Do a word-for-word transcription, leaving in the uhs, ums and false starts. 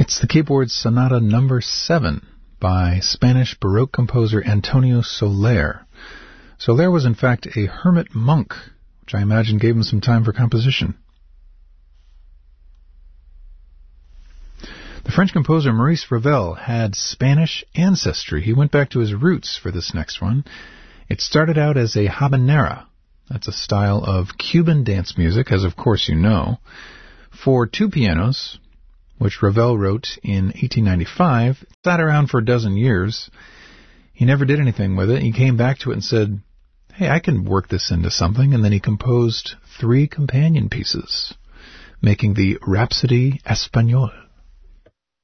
It's the keyboard Sonata number seven by Spanish Baroque composer Antonio Soler. Soler was in fact a hermit monk, which I imagine gave him some time for composition. The French composer Maurice Ravel had Spanish ancestry. He went back to his roots for this next one. It started out as a habanera. That's a style of Cuban dance music, as of course you know, for two pianos, which Ravel wrote in eighteen ninety-five. It sat around for a dozen years. He never did anything with it. He came back to it and said, hey, I can work this into something. And then he composed three companion pieces, making the Rhapsody Espagnole.